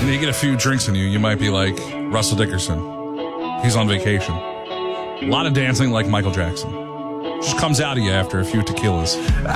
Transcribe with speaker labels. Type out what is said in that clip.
Speaker 1: And you get a few drinks in you, you might be like Russell Dickerson. He's on vacation. A lot of dancing like Michael Jackson. Just comes out of you after a few tequilas.